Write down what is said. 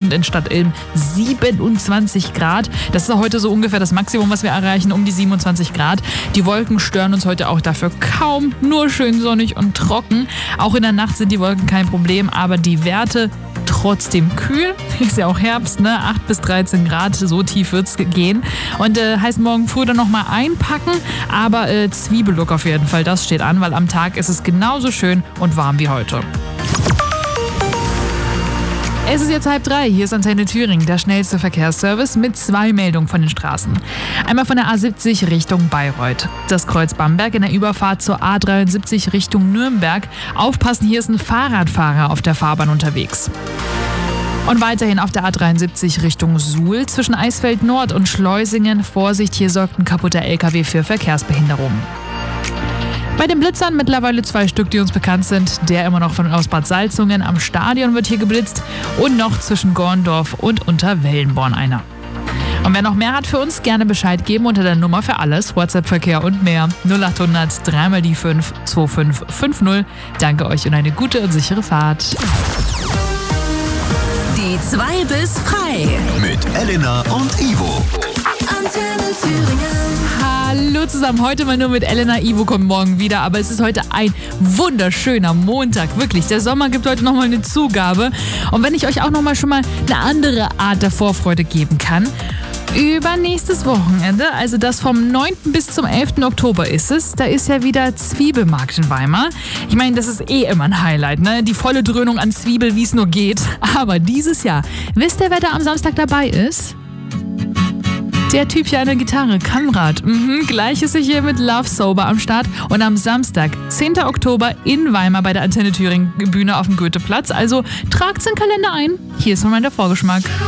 und in Stadt Ilm 27 Grad. Das ist heute so ungefähr das Maximum, was wir erreichen, um die 27 Grad. Die Wolken stören uns heute auch dafür kaum, nur schön sonnig und trocken. Auch in der Nacht sind die Wolken kein Problem, aber die Werte trotzdem kühl. Ist ja auch Herbst, ne? 8 bis 13 Grad, so tief wird's gehen. Und heißt morgen früh dann nochmal einpacken, aber Zwiebellook auf jeden Fall, das steht an, weil am Tag ist es genauso schön und warm wie heute. Es ist jetzt 2:30, hier ist Antenne Thüringen, der schnellste Verkehrsservice mit 2 Meldungen von den Straßen. Einmal von der A70 Richtung Bayreuth. Das Kreuz Bamberg in der Überfahrt zur A73 Richtung Nürnberg. Aufpassen, hier ist ein Fahrradfahrer auf der Fahrbahn unterwegs. Und weiterhin auf der A73 Richtung Suhl zwischen Eisfeld Nord und Schleusingen. Vorsicht, hier sorgt ein kaputter LKW für Verkehrsbehinderung. Bei den Blitzern mittlerweile 2 Stück, die uns bekannt sind. Der immer noch aus Bad Salzungen. Am Stadion wird hier geblitzt. Und noch zwischen Gorndorf und Unterwellenborn einer. Und wer noch mehr hat für uns, gerne Bescheid geben unter der Nummer für alles, WhatsApp-Verkehr und mehr. 0800 3 die 5 2550. Danke euch und eine gute und sichere Fahrt. Die 2 bis frei. Mit Elena und Ivo. Antenne Thüringen. Hallo zusammen, heute mal nur mit Elena. Ivo kommt morgen wieder, aber es ist heute ein wunderschöner Montag, wirklich. Der Sommer gibt heute nochmal eine Zugabe. Und wenn ich euch auch nochmal schon mal eine andere Art der Vorfreude geben kann, übernächstes Wochenende, also das vom 9. bis zum 11. Oktober ist es, da ist ja wieder Zwiebelmarkt in Weimar. Ich meine, das ist immer ein Highlight, ne? Die volle Dröhnung an Zwiebel, wie es nur geht. Aber dieses Jahr, wisst ihr, wer da am Samstag dabei ist? Der Typ hier an der Gitarre, Kamrat. Gleich ist er hier mit Love Sober am Start. Und am Samstag, 10. Oktober in Weimar bei der Antenne Thüringen Bühne auf dem Goetheplatz. Also tragt's in den Kalender ein. Hier ist nochmal der Vorgeschmack.